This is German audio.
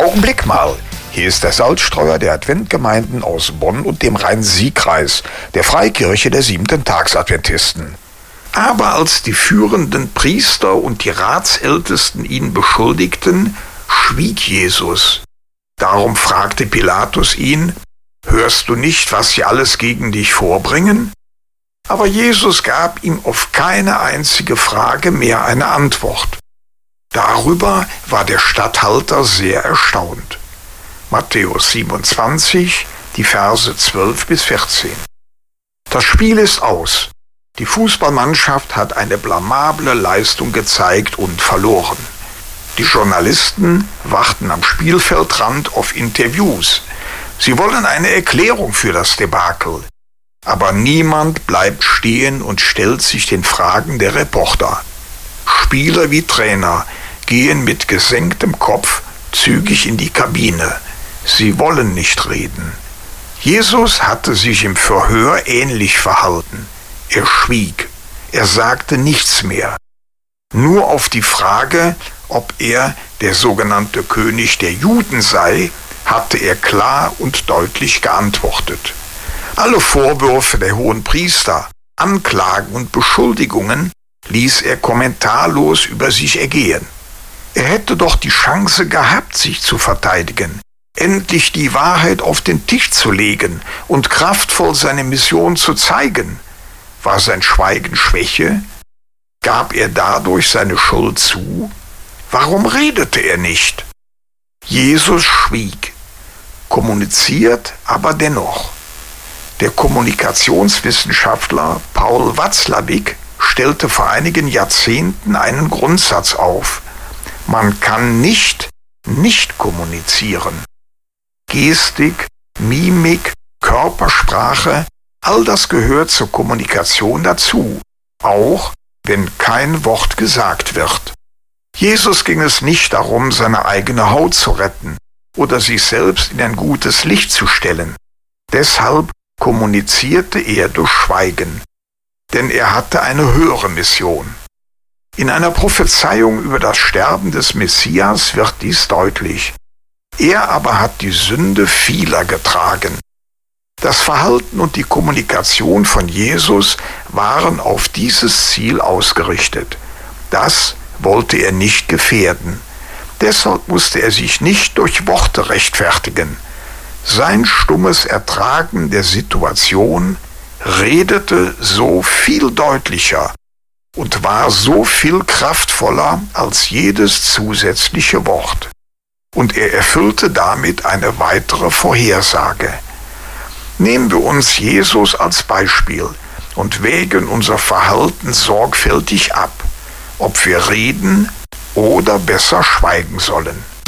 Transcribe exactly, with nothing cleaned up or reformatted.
Augenblick mal! Hier ist der Salzstreuer der Adventgemeinden aus Bonn und dem Rhein-Sieg-Kreis, der Freikirche der Siebenten-Tags-Adventisten. Aber als die führenden Priester und die Ratsältesten ihn beschuldigten, schwieg Jesus. Darum fragte Pilatus ihn: Hörst du nicht, was sie alles gegen dich vorbringen? Aber Jesus gab ihm auf keine einzige Frage mehr eine Antwort. Darüber war der Statthalter sehr erstaunt. Matthäus siebenundzwanzig, die Verse zwölf bis vierzehn. Das Spiel ist aus. Die Fußballmannschaft hat eine blamable Leistung gezeigt und verloren. Die Journalisten warten am Spielfeldrand auf Interviews. Sie wollen eine Erklärung für das Debakel. Aber niemand bleibt stehen und stellt sich den Fragen der Reporter. Spieler wie Trainer gehen mit gesenktem Kopf zügig in die Kabine. Sie wollen nicht reden. Jesus hatte sich im Verhör ähnlich verhalten. Er schwieg. Er sagte nichts mehr. Nur auf die Frage, ob er der sogenannte König der Juden sei, hatte er klar und deutlich geantwortet. Alle Vorwürfe der Hohenpriester, Anklagen und Beschuldigungen ließ er kommentarlos über sich ergehen. Er hätte doch die Chance gehabt, sich zu verteidigen, endlich die Wahrheit auf den Tisch zu legen und kraftvoll seine Mission zu zeigen. War sein Schweigen Schwäche? Gab er dadurch seine Schuld zu? Warum redete er nicht? Jesus schwieg, kommuniziert aber dennoch. Der Kommunikationswissenschaftler Paul Watzlawick stellte vor einigen Jahrzehnten einen Grundsatz auf: Man kann nicht nicht kommunizieren. Gestik, Mimik, Körpersprache, all das gehört zur Kommunikation dazu, auch wenn kein Wort gesagt wird. Jesus ging es nicht darum, seine eigene Haut zu retten oder sich selbst in ein gutes Licht zu stellen. Deshalb kommunizierte er durch Schweigen, denn er hatte eine höhere Mission. In einer Prophezeiung über das Sterben des Messias wird dies deutlich. Er aber hat die Sünde vieler getragen. Das Verhalten und die Kommunikation von Jesus waren auf dieses Ziel ausgerichtet. Das wollte er nicht gefährden. Deshalb musste er sich nicht durch Worte rechtfertigen. Sein stummes Ertragen der Situation redete so viel deutlicher und war so viel kraftvoller als jedes zusätzliche Wort. Und er erfüllte damit eine weitere Vorhersage. Nehmen wir uns Jesus als Beispiel und wägen unser Verhalten sorgfältig ab, ob wir reden oder besser schweigen sollen.